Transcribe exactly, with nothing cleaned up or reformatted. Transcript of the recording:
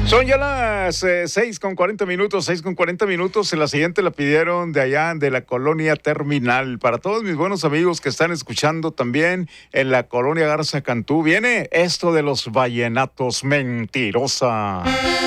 Son ya las eh, seis con cuarenta minutos, seis con cuarenta minutos. La siguiente la pidieron de allá, de la colonia Terminal. Para todos mis buenos amigos que están escuchando también en la colonia Garza Cantú, viene esto de los vallenatos Mentirosa.